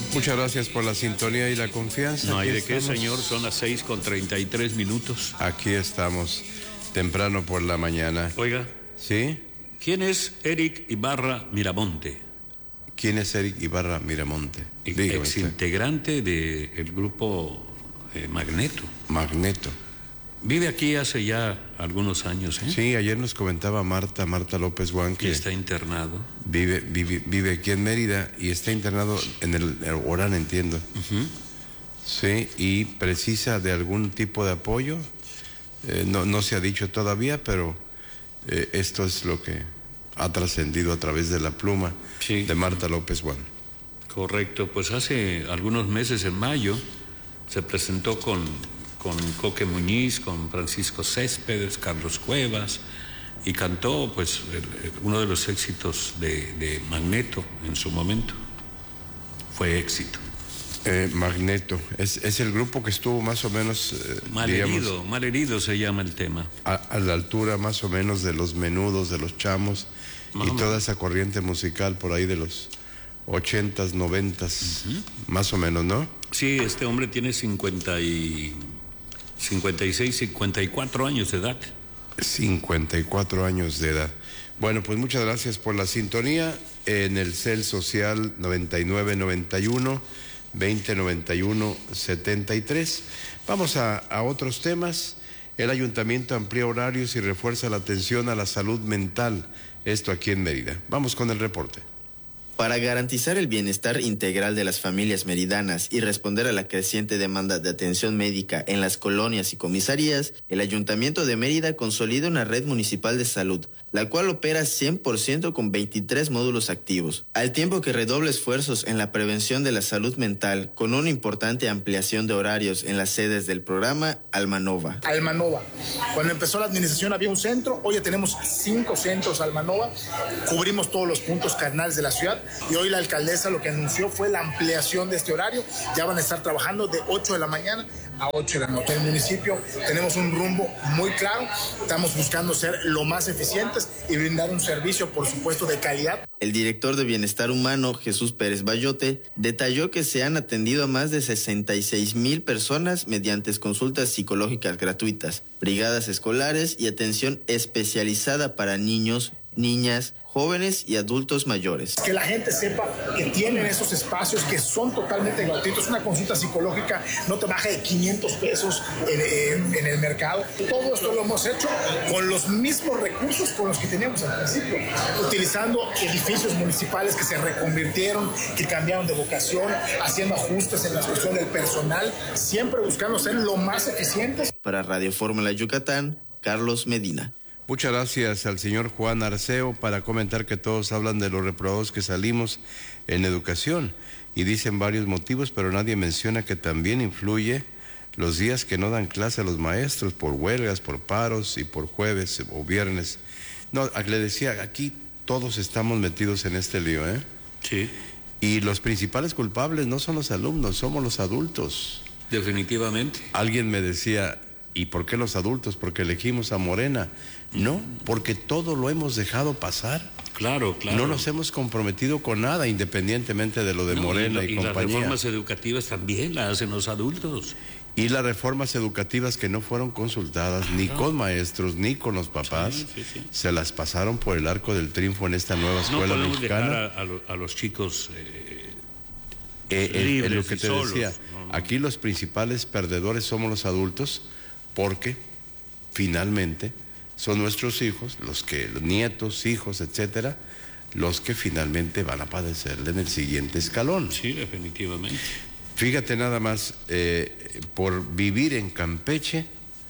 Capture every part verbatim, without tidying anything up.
Muchas gracias por la sintonía y la confianza. No hay Aquí de qué, estamos. señor, son las seis con treinta y tres minutos. Aquí estamos, temprano por la mañana. Oiga, ¿Sí? ¿quién es Eric Ibarra Miramonte? ¿Quién es Eric Ibarra Miramonte? Dígame Ex usted. integrante del grupo eh, Magneto. Magneto. Vive aquí hace ya algunos años, ¿eh? Sí, ayer nos comentaba Marta, Marta López Guán, Y que está internado. vive, vive, vive aquí en Mérida y está internado en el, el Orán, entiendo. Uh-huh. Sí, y precisa de algún tipo de apoyo. Eh, no, no se ha dicho todavía, pero eh, esto es lo que ha trascendido a través de la pluma Sí. de Marta López Guán. Correcto, pues hace algunos meses, en mayo, se presentó con, con Coque Muñiz, con Francisco Céspedes, Carlos Cuevas, y cantó pues el, el, uno de los éxitos de, de Magneto en su momento. Fue éxito. Eh, Magneto, es, es el grupo que estuvo más o menos, eh, Mal digamos, herido, mal herido se llama el tema. a, a la altura más o menos de los Menudos, de los Chamos, Más y o toda menos. esa corriente musical por ahí de los ochentas, noventas, uh-huh. más o menos, ¿no? Sí, este hombre tiene cincuenta y cincuenta y seis, cincuenta y cuatro años de edad. cincuenta y cuatro años de edad. Bueno, pues muchas gracias por la sintonía en el C E L Social noventa y nueve noventa y uno veinte noventa y uno setenta y tres. Vamos a, a otros temas. El ayuntamiento amplía horarios y refuerza la atención a la salud mental. Esto aquí en Mérida. Vamos con el reporte. Para garantizar el bienestar integral de las familias meridanas y responder a la creciente demanda de atención médica en las colonias y comisarías, el Ayuntamiento de Mérida consolida una red municipal de salud, la cual opera cien por ciento con veintitrés módulos activos, al tiempo que redobla esfuerzos en la prevención de la salud mental con una importante ampliación de horarios en las sedes del programa Almanova. Almanova. Cuando empezó la administración había un centro, hoy ya tenemos cinco centros Almanova, cubrimos todos los puntos cardinales de la ciudad. Y hoy la alcaldesa lo que anunció fue la ampliación de este horario. Ya van a estar trabajando de ocho de la mañana a ocho de la noche. En el municipio tenemos un rumbo muy claro. Estamos buscando ser lo más eficientes y brindar un servicio, por supuesto, de calidad. El director de Bienestar Humano, Jesús Pérez Bayote, detalló que se han atendido a más de sesenta y seis mil personas mediante consultas psicológicas gratuitas, brigadas escolares y atención especializada para niños, niñas, jóvenes y adultos mayores. Que la gente sepa que tienen esos espacios que son totalmente gratuitos. Una consulta psicológica no te baja de quinientos pesos en, en, en el mercado. Todo esto lo hemos hecho con los mismos recursos con los que teníamos al principio, utilizando edificios municipales que se reconvirtieron, que cambiaron de vocación, haciendo ajustes en la cuestión del personal, siempre buscando ser lo más eficientes. Para Radio Fórmula Yucatán, Carlos Medina. Muchas gracias al señor Juan Arceo para comentar que todos hablan de los reprobados que salimos en educación y dicen varios motivos, pero nadie menciona que también influye los días que no dan clase a los maestros por huelgas, por paros y por jueves o viernes. No, le decía, aquí todos estamos metidos en este lío, ¿eh? Sí. Y los principales culpables no son los alumnos, somos los adultos. Definitivamente. Alguien me decía, ¿y por qué los adultos? Porque elegimos a Morena. No, porque todo lo hemos dejado pasar. Claro, claro. No nos hemos comprometido con nada, independientemente de lo de no, Morena y, y, y compañía. las reformas educativas también las hacen los adultos. Y las reformas educativas que no fueron consultadas ah, ni no. con maestros ni con los papás, sí, sí, sí. se las pasaron por el arco del triunfo en esta nueva escuela no mexicana. Dejar a, a, lo, a los chicos eh, eh, libres en lo que te solos. decía, no, no. aquí los principales perdedores somos los adultos, porque finalmente son nuestros hijos, los que, los nietos, hijos, etcétera, los que finalmente van a padecerle en el siguiente escalón. Sí, definitivamente. Fíjate nada más, eh, por vivir en Campeche,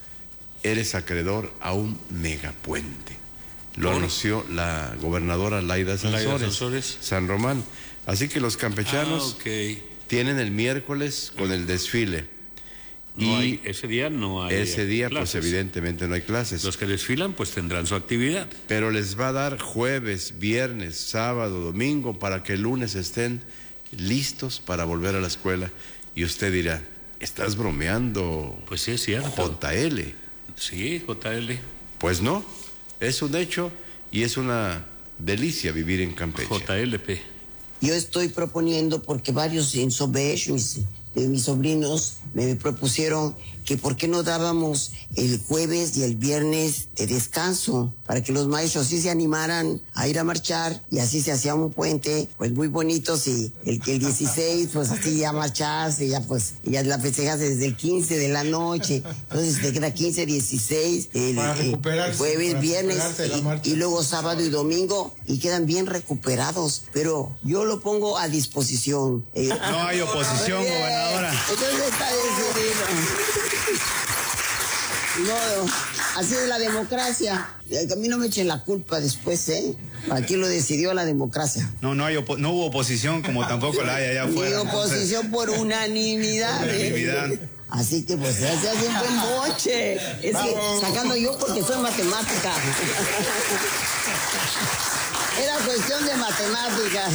eres acreedor a un megapuente. Lo anunció la gobernadora Laida Sansores, Laida Sansores, San Román. Así que los campechanos ah, okay. tienen el miércoles con el desfile. No y hay, ese día no hay Ese día, clases. pues evidentemente no hay clases. Los que desfilan, pues tendrán su actividad. Pero les va a dar jueves, viernes, sábado, domingo, para que el lunes estén listos para volver a la escuela. Y usted dirá, ¿estás bromeando? Pues sí, es cierto. J L. Sí, J L. Pues no, es un hecho y es una delicia vivir en Campeche. J L P. yo estoy proponiendo, porque varios en Sobesh, mis, de mis sobrinos, me propusieron que por qué no dábamos el jueves y el viernes de descanso, para que los maestros sí se animaran a ir a marchar, y así se hacía un puente, pues muy bonito, y el que el dieciséis, pues así ya marchaste, ya pues, ya la festejas desde el quince de la noche, entonces te queda quince, dieciséis, el, el jueves, para viernes, y, y luego sábado y domingo, y quedan bien recuperados, pero yo lo pongo a disposición. Eh, no hay oposición, bien, gobernadora. Entonces está decidido. No, así es la democracia. A mí no me echen la culpa después, ¿eh? Aquí lo decidió la democracia. No, no hay opo- no hubo oposición, como tampoco la hay allá afuera. Ni oposición entonces, por unanimidad. unanimidad. ¿eh? Así que pues se hace un buen boche. Es que sacando yo porque soy matemática. Era cuestión de matemáticas.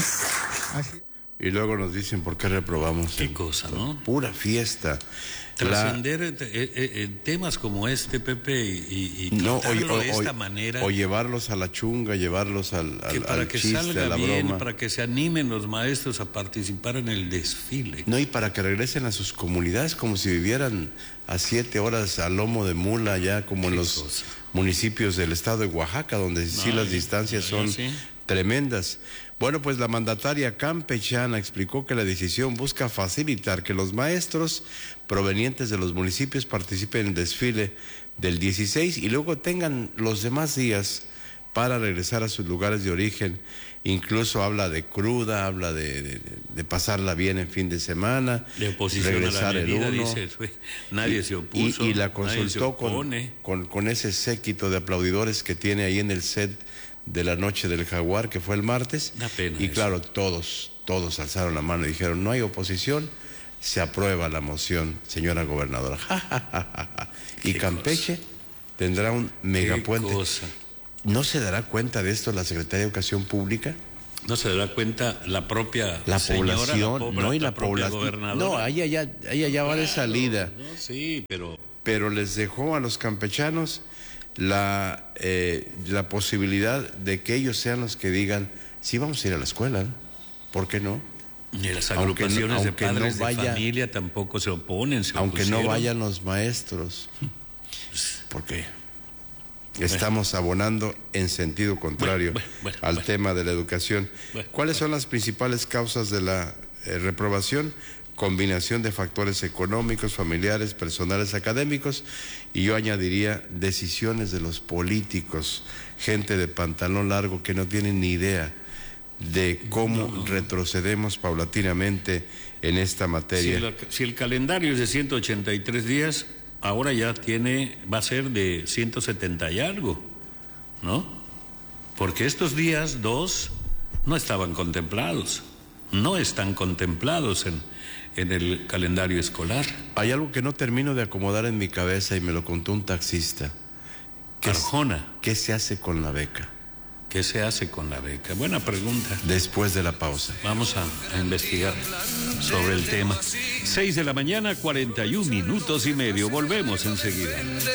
Y luego nos dicen por qué reprobamos. Qué cosa, ¿no? Pura fiesta. Trascender la... eh, eh, temas como este, Pepe, y, y no, quitarlo o, de o, esta manera. O llevarlos a la chunga, llevarlos al, al, que para al que chiste, salga a la bien, broma. para que se animen los maestros a participar en el desfile. No, y para que regresen a sus comunidades como si vivieran a siete horas a lomo de mula, ya como en los cosa? municipios del estado de Oaxaca, donde no, sí las distancias no, son sí. tremendas. Bueno, pues la mandataria campechana explicó que la decisión busca facilitar que los maestros provenientes de los municipios participen en el desfile del dieciséis y luego tengan los demás días para regresar a sus lugares de origen. Incluso habla de cruda, habla de, de, de pasarla bien en fin de semana, de oposición regresar a la medida, el uno. Dice, nadie y, se opuso. Y, y la consultó con, con, con ese séquito de aplaudidores que tiene ahí en el set de la noche del Jaguar, que fue el martes. Da pena y eso. Claro, todos, todos alzaron la mano y dijeron, no hay oposición, se aprueba la moción, señora gobernadora. Ja, ja, ja, ja. Y Campeche cosa? tendrá un megapuente. ¿No se dará cuenta de esto la Secretaría de Educación Pública? No se dará cuenta la propia la señora, población, la pobre, no y la, la propia población. gobernadora. No, ahí allá, ahí allá va de salida. No, sí, pero pero les dejó a los campechanos la eh, la posibilidad de que ellos sean los que digan, sí vamos a ir a la escuela, ¿no? ¿Por qué no? Y las agrupaciones aunque no, de padres no vaya, de familia tampoco se oponen, se aunque opusieron. no vayan los maestros, porque estamos abonando en sentido contrario bueno, bueno, al bueno. tema de la educación. Bueno, ¿Cuáles bueno. son las principales causas de la eh, reprobación? Combinación de factores económicos, familiares, personales, académicos, y yo añadiría decisiones de los políticos, gente de pantalón largo que no tienen ni idea de cómo no, no. retrocedemos paulatinamente en esta materia. Si, la, si el calendario es de ciento ochenta y tres días, ahora ya tiene, va a ser de ciento setenta y algo, ¿no? Porque estos días, dos, no estaban contemplados, no están contemplados en, en el calendario escolar. Hay algo que no termino de acomodar en mi cabeza y me lo contó un taxista. ¿Qué, Arjona. ¿Qué se hace con la beca? ¿Qué se hace con la beca? Buena pregunta. Después de la pausa. Vamos a, a investigar sobre el tema. Seis de la mañana, cuarenta y un minutos y medio. Volvemos enseguida.